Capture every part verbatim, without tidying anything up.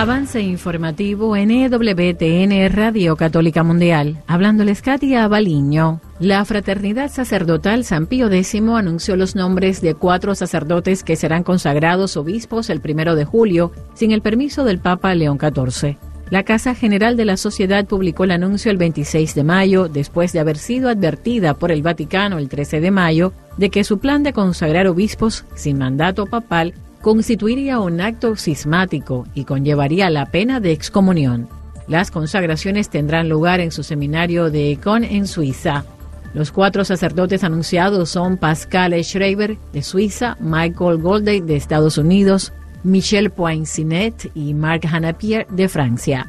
Avance informativo en E W T N Radio Católica Mundial. Hablándoles Katia Baliño. La Fraternidad Sacerdotal San Pío X anunció los nombres de cuatro sacerdotes que serán consagrados obispos el primero de julio, sin el permiso del Papa León catorce. La Casa General de la Sociedad publicó el anuncio el veintiséis de mayo, después de haber sido advertida por el Vaticano el trece de mayo de que su plan de consagrar obispos sin mandato papal constituiría un acto cismático y conllevaría la pena de excomunión. Las consagraciones tendrán lugar en su seminario de Econ en Suiza. Los cuatro sacerdotes anunciados son Pascal Schreiber de Suiza, Michael Golday de Estados Unidos, Michel Poinsinet y Marc Hanapierre de Francia.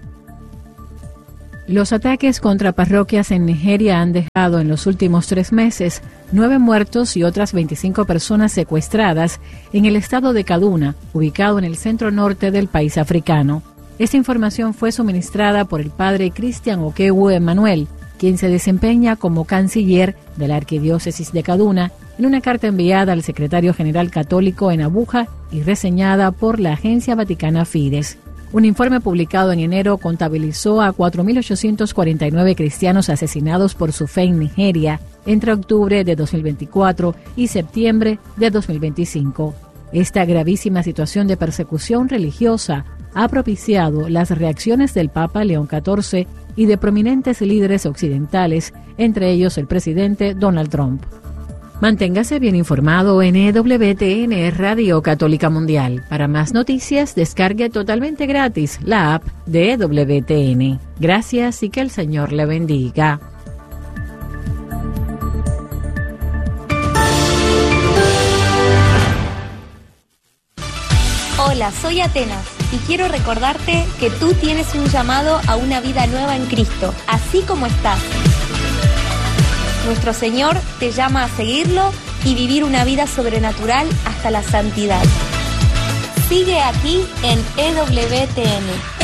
Los ataques contra parroquias en Nigeria han dejado en los últimos tres meses nueve muertos y otras veinticinco personas secuestradas en el estado de Kaduna, ubicado en el centro norte del país africano. Esta información fue suministrada por el padre Christian Okewu Emmanuel, quien se desempeña como canciller de la arquidiócesis de Kaduna, en una carta enviada al secretario general católico en Abuja y reseñada por la agencia vaticana Fides. Un informe publicado en enero contabilizó a cuatro mil ochocientos cuarenta y nueve cristianos asesinados por su fe en Nigeria entre octubre de dos mil veinticuatro y septiembre de dos mil veinticinco. Esta gravísima situación de persecución religiosa ha propiciado las reacciones del Papa León catorce y de prominentes líderes occidentales, entre ellos el presidente Donald Trump. Manténgase bien informado en E W T N Radio Católica Mundial. Para más noticias, descargue totalmente gratis la app de E W T N. Gracias y que el Señor le bendiga. Hola, soy Atenas y quiero recordarte que tú tienes un llamado a una vida nueva en Cristo, así como estás. Nuestro Señor te llama a seguirlo y vivir una vida sobrenatural hasta la santidad. Sigue aquí en E W T N.